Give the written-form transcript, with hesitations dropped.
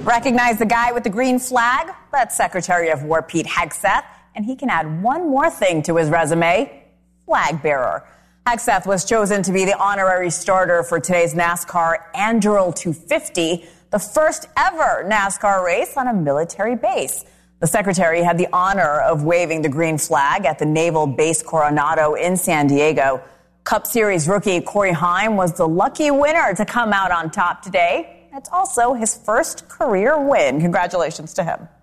Recognize the guy with the green flag? That's Secretary of War Pete Hegseth. And he can add one more thing to his resume, flag bearer. Hegseth was chosen to be the honorary starter for today's NASCAR Anduril 250, the first ever NASCAR race on a military base. The secretary had the honor of waving the green flag at the Naval Base Coronado in San Diego. Cup Series rookie Corey Heim was the lucky winner to come out on top today. It's also his first career win. Congratulations to him.